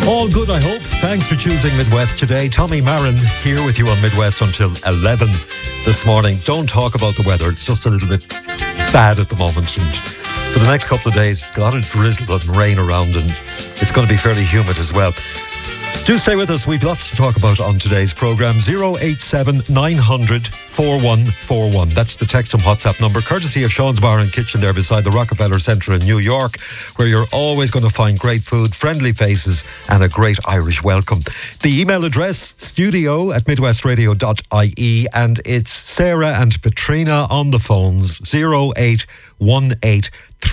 All good, I hope. Thanks for choosing Midwest today. Tommy Marin here with you on Midwest until 11 this morning. Don't talk about the weather. It's just a little bit bad at the moment. And for the next couple of days, it's got a lot of drizzle and rain around, and it's going to be fairly humid as well. Do stay with us. We've lots to talk about on today's programme. 087 900 4141. That's the text and WhatsApp number, courtesy of Sean's Bar and Kitchen there beside the Rockefeller Centre in New York, where you're always going to find great food, friendly faces and a great Irish welcome. The email address, studio@midwestradio.ie, and it's Sarah and Petrina on the phones, 0818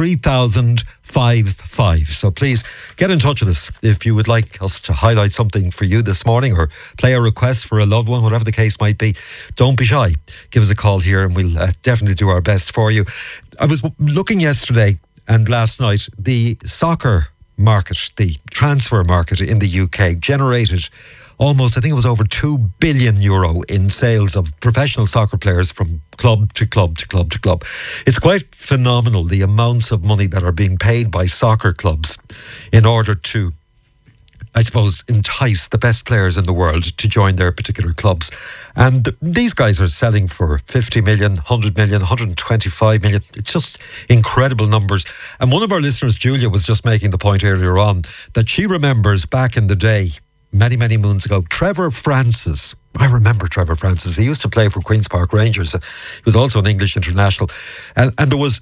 3055. So please get in touch with us if you would like us to highlight something for you this morning or play a request for a loved one, whatever the case might be. Don't be shy. Give us a call here and we'll definitely do our best for you. I was looking yesterday and last night, the soccer market, the transfer market in the UK generated almost, I think it was over €2 billion in sales of professional soccer players from club to club to club to club. It's quite phenomenal, the amounts of money that are being paid by soccer clubs in order to, I suppose, entice the best players in the world to join their particular clubs. And these guys are selling for 50 million, 100 million, 125 million. It's just incredible numbers. And one of our listeners, Julia, was just making the point earlier on that she remembers back in the day, many, many moons ago, Trevor Francis. I remember Trevor Francis. He used to play for Queen's Park Rangers. He was also an English international. And there was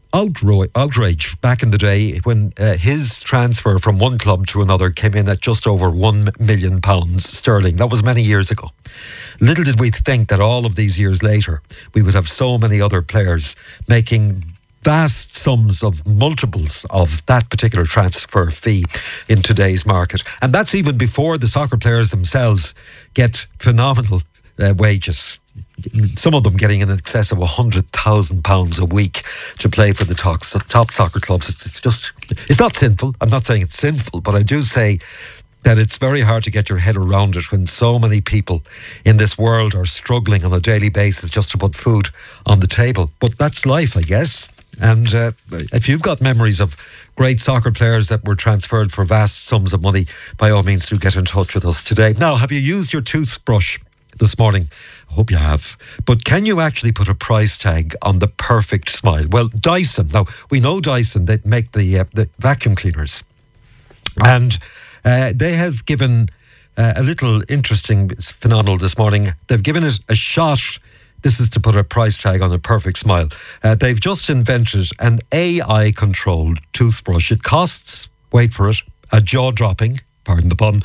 outrage back in the day when his transfer from one club to another came in at just over £1 million sterling. That was many years ago. Little did we think that all of these years later, we would have so many other players making vast sums of multiples of that particular transfer fee in today's market. And that's even before the soccer players themselves get phenomenal wages. Some of them getting in excess of £100,000 a week to play for the top soccer clubs. It's not sinful. I'm not saying it's sinful, but I do say that it's very hard to get your head around it when so many people in this world are struggling on a daily basis just to put food on the table. But that's life, I guess. And if you've got memories of great soccer players that were transferred for vast sums of money, by all means do get in touch with us today. Now, have you used your toothbrush this morning? I hope you have. But can you actually put a price tag on the perfect smile? Well, Dyson. Now, we know Dyson, they make the vacuum cleaners. And they have given a little interesting phenomenal this morning. They've given it a shot. This is to put a price tag on a perfect smile. They've just invented an AI-controlled toothbrush. It costs, wait for it, a jaw-dropping, pardon the pun,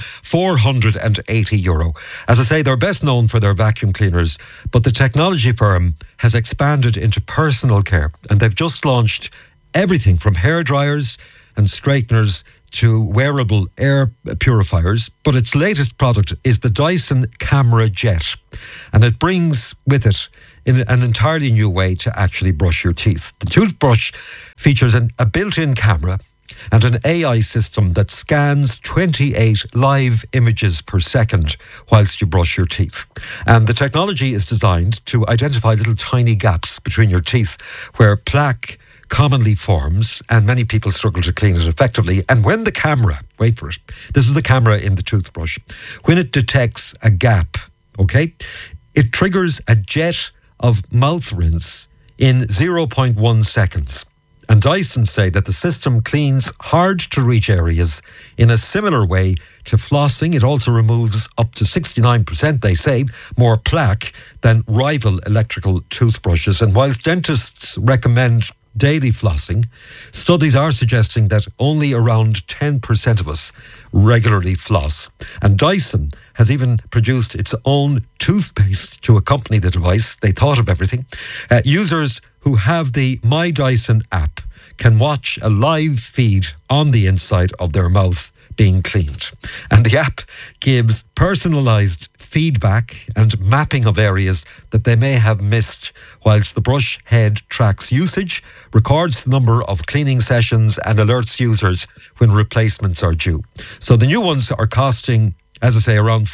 €480. As I say, they're best known for their vacuum cleaners, but the technology firm has expanded into personal care, and they've just launched everything from hair dryers and straighteners to wearable air purifiers. But its latest product is the Dyson Camera Jet, and it brings with it an entirely new way to actually brush your teeth. The toothbrush features a built-in camera and an AI system that scans 28 live images per second whilst you brush your teeth. And the technology is designed to identify little tiny gaps between your teeth where plaque commonly forms, and many people struggle to clean it effectively. And when the camera, wait for it, this is the camera in the toothbrush, when it detects a gap, okay, it triggers a jet of mouth rinse in 0.1 seconds. And Dyson say that the system cleans hard-to-reach areas in a similar way to flossing. It also removes up to 69%, they say, more plaque than rival electrical toothbrushes. And whilst dentists recommend daily flossing, studies are suggesting that only around 10% of us regularly floss. And Dyson has even produced its own toothpaste to accompany the device. They thought of everything. Users who have the My Dyson app can watch a live feed on the inside of their mouth being cleaned. And the app gives personalised feedback and mapping of areas that they may have missed, whilst the brush head tracks usage, records the number of cleaning sessions and alerts users when replacements are due. So the new ones are costing, as I say, around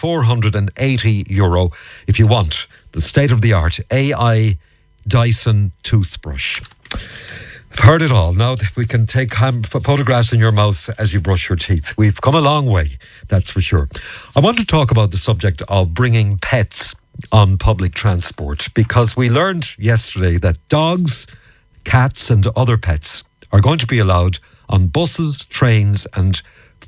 €480 if you want the state-of-the-art AI Dyson toothbrush. Heard it all. Now that we can take photographs in your mouth as you brush your teeth. We've come a long way, that's for sure. I want to talk about the subject of bringing pets on public transport, because we learned yesterday that dogs, cats and other pets are going to be allowed on buses, trains and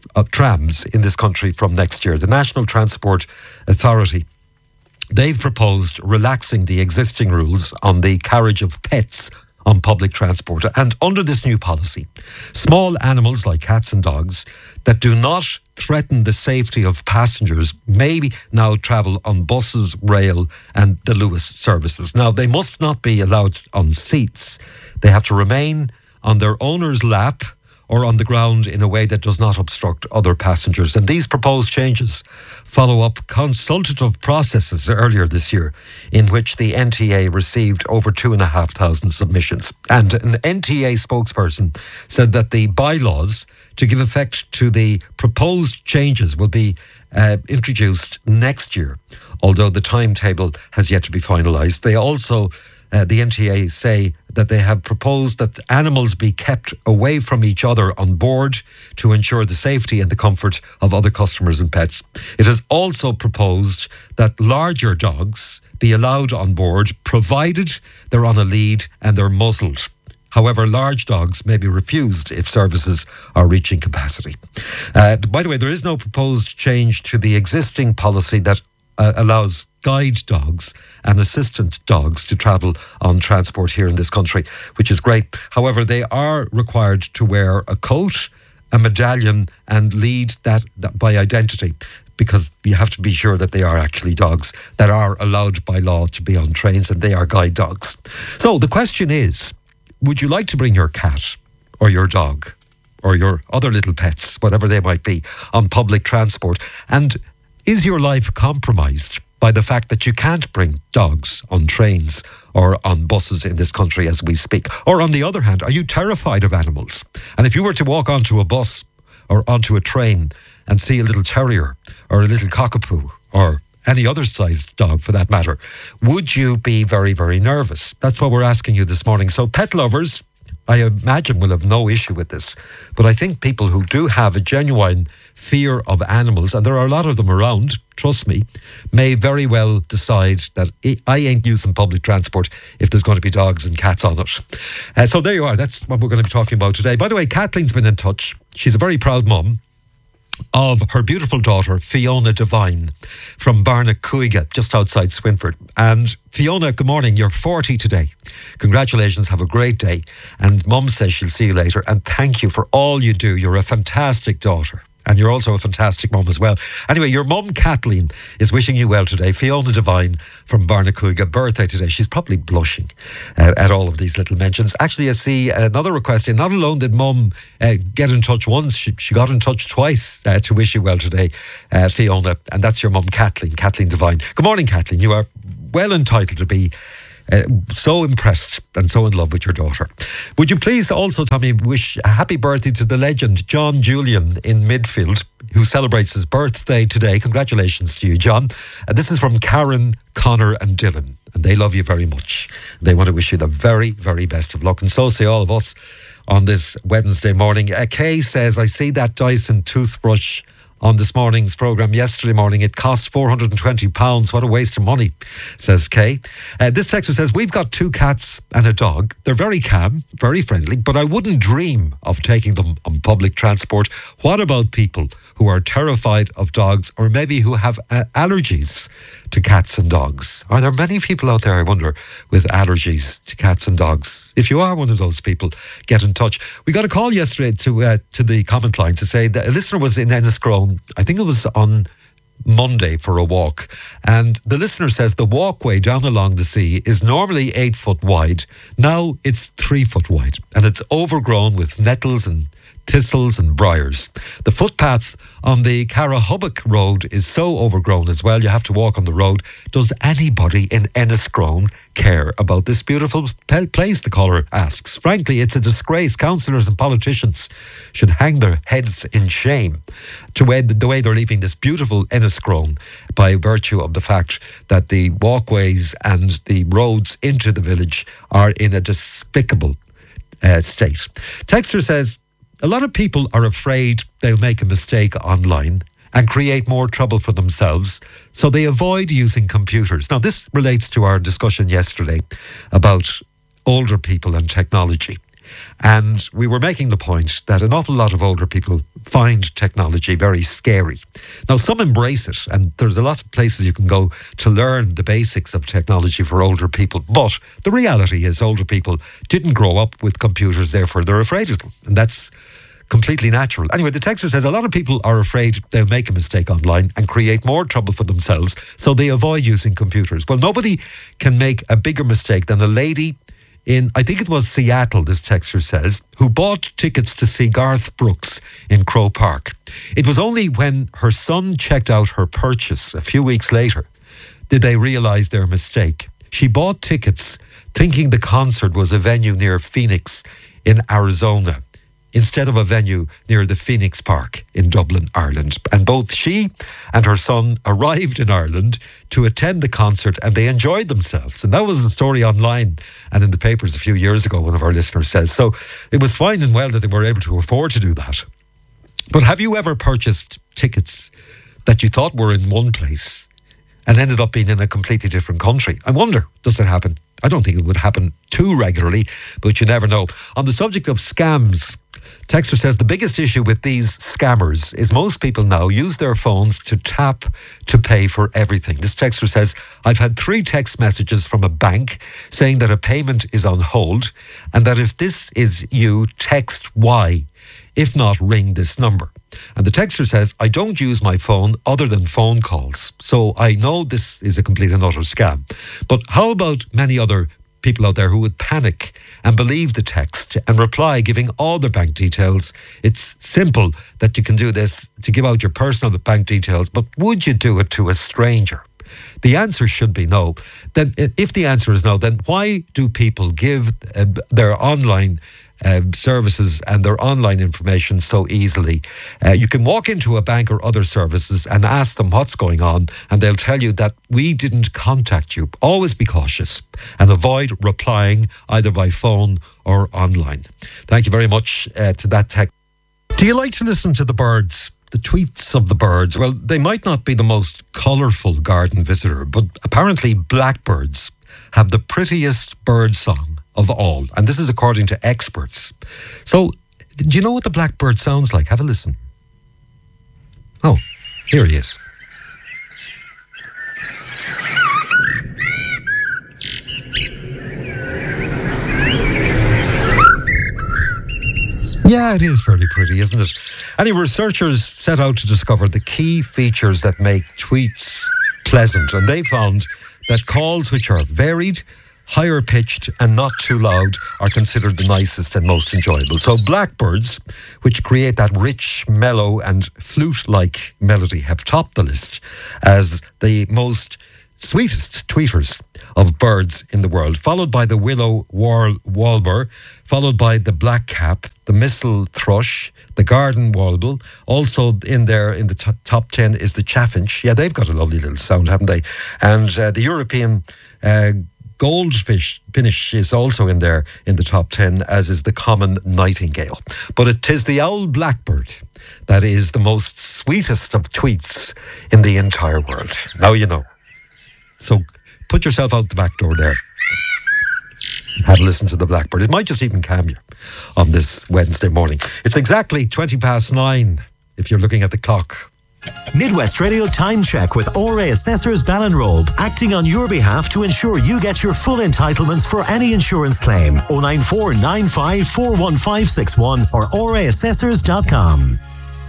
trams in this country from next year. The National Transport Authority, they've proposed relaxing the existing rules on the carriage of pets on public transport. And under this new policy, small animals like cats and dogs that do not threaten the safety of passengers may now travel on buses, rail and the Luas services. Now, they must not be allowed on seats. They have to remain on their owner's lap or on the ground in a way that does not obstruct other passengers. And these proposed changes follow up consultative processes earlier this year in which the NTA received over 2,500 submissions. And an NTA spokesperson said that the bylaws to give effect to the proposed changes will be introduced next year, although the timetable has yet to be finalised. They also the NTA say that they have proposed that animals be kept away from each other on board to ensure the safety and the comfort of other customers and pets. It has also proposed that larger dogs be allowed on board, provided they're on a lead and they're muzzled. However, large dogs may be refused if services are reaching capacity. By the way, there is no proposed change to the existing policy that allows guide dogs and assistant dogs to travel on transport here in this country, which is great. However, they are required to wear a coat, a medallion and lead that by identity, because you have to be sure that they are actually dogs that are allowed by law to be on trains, and they are guide dogs. So the question is, would you like to bring your cat or your dog or your other little pets, whatever they might be, on public transport? And is your life compromised by the fact that you can't bring dogs on trains or on buses in this country as we speak? Or on the other hand, are you terrified of animals? And if you were to walk onto a bus or onto a train and see a little terrier or a little cockapoo or any other sized dog for that matter, would you be very, very nervous? That's what we're asking you this morning. So pet lovers, I imagine, will have no issue with this. But I think people who do have a genuine fear of animals, and there are a lot of them around, trust me, may very well decide that I ain't using public transport if there's going to be dogs and cats on it. So there you are. That's what we're going to be talking about today. By the way, Kathleen's been in touch. She's a very proud mum of her beautiful daughter, Fiona Devine, from Barnacuiga, just outside Swinford. And Fiona, good morning. You're 40 today. Congratulations. Have a great day. And Mum says she'll see you later. And thank you for all you do. You're a fantastic daughter. And you're also a fantastic mum as well. Anyway, your mum, Kathleen, is wishing you well today. Fiona Devine from Barnacuiga, birthday today. She's probably blushing at all of these little mentions. Actually, I see another request in. Not alone did mum get in touch once, she got in touch twice to wish you well today, Fiona. And that's your mum, Kathleen Devine. Good morning, Kathleen. You are well entitled to be so impressed and so in love with your daughter. Would you please also, Tommy, wish a happy birthday to the legend John Julian in Midfield, who celebrates his birthday today. Congratulations to you, John. This is from Karen, Connor and Dylan, and they love you very much. They want to wish you the very, very best of luck, and so say all of us on this Wednesday morning. Kay says, I see that Dyson toothbrush on this morning's programme yesterday morning. It cost £420. What a waste of money, says Kay. This texter says, we've got 2 cats and a dog. They're very calm, very friendly, but I wouldn't dream of taking them on public transport. What about people who are terrified of dogs, or maybe who have allergies to cats and dogs? Are there many people out there, I wonder, with allergies to cats and dogs? If you are one of those people, get in touch. We got a call yesterday to the comment line to say that a listener was in Enniscrone, I think it was on Monday, for a walk, and the listener says the walkway down along the sea is normally 8 foot wide. Now it's 3 foot wide, and it's overgrown with nettles and thistles and briars. The footpath on the Carahubbock Road is so overgrown as well. You have to walk on the road. Does anybody in Enniscrone care about this beautiful place, the caller asks. Frankly, it's a disgrace. Councillors and politicians should hang their heads in shame to the way they're leaving this beautiful Enniscrone by virtue of the fact that the walkways and the roads into the village are in a despicable state. Texter says, a lot of people are afraid they'll make a mistake online and create more trouble for themselves, so they avoid using computers. Now, this relates to our discussion yesterday about older people and technology. And we were making the point that an awful lot of older people find technology very scary. Now, some embrace it, and there's a lot of places you can go to learn the basics of technology for older people. But the reality is older people didn't grow up with computers, therefore they're afraid of them. And that's completely natural. Anyway, the texter says a lot of people are afraid they'll make a mistake online and create more trouble for themselves, so they avoid using computers. Well, nobody can make a bigger mistake than a lady in, I think it was Seattle, this texter says, who bought tickets to see Garth Brooks in Croke Park. It was only when her son checked out her purchase a few weeks later did they realise their mistake. She bought tickets thinking the concert was a venue near Phoenix in Arizona, instead of a venue near the Phoenix Park in Dublin, Ireland. And both she and her son arrived in Ireland to attend the concert, and they enjoyed themselves. And that was a story online and in the papers a few years ago, one of our listeners says. So it was fine and well that they were able to afford to do that. But have you ever purchased tickets that you thought were in one place and ended up being in a completely different country? I wonder, does it happen? I don't think it would happen too regularly, but you never know. On the subject of scams, texter says the biggest issue with these scammers is most people now use their phones to tap to pay for everything. This texter says, I've had 3 text messages from a bank saying that a payment is on hold and that if this is you, text Y. If not, ring this number. And the texter says, I don't use my phone other than phone calls, so I know this is a complete and utter scam. But how about many other people out there who would panic and believe the text and reply giving all their bank details? It's simple that you can do this to give out your personal bank details, but would you do it to a stranger? The answer should be no. Then, if the answer is no, then why do people give their online services and their online information so easily? You can walk into a bank or other services and ask them what's going on, and they'll tell you that we didn't contact you. Always be cautious and avoid replying either by phone or online. Thank you very much to that text. Do you like to listen to the birds? The tweets of the birds? Well, they might not be the most colourful garden visitor, but apparently blackbirds have the prettiest bird song of all. And this is according to experts. So, do you know what the blackbird sounds like? Have a listen. Oh, here he is. Yeah, it is fairly pretty, isn't it? Anyway, researchers set out to discover the key features that make tweets pleasant, and they found that calls which are varied, higher pitched and not too loud are considered the nicest and most enjoyable. So blackbirds, which create that rich, mellow and flute-like melody, have topped the list as the most sweetest tweeters of birds in the world, followed by the willow warble, followed by the blackcap, the mistle thrush, the garden warble. Also in there in the top 10 is the chaffinch. Yeah, they've got a lovely little sound, haven't they? And the European goldfinch is also in there in the top 10, as is the common nightingale. But it is the owl blackbird that is the most sweetest of tweets in the entire world. Now you know. So put yourself out the back door there. Have a listen to the blackbird. It might just even calm you on this Wednesday morning. It's exactly 9:20 if you're looking at the clock. Midwest Radio Time Check with ORA Assessors Ballinrobe, acting on your behalf to ensure you get your full entitlements for any insurance claim. 094 95 41561 or oraassessors.com.